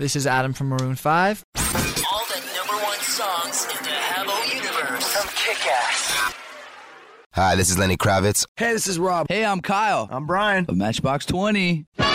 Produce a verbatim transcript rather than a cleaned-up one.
This is Adam from Maroon five. All the number one songs in the Habbo universe. From Kick-Ass. Hi, this is Lenny Kravitz. Hey, this is Rob. Hey, I'm Kyle. I'm Brian. Of Matchbox twenty.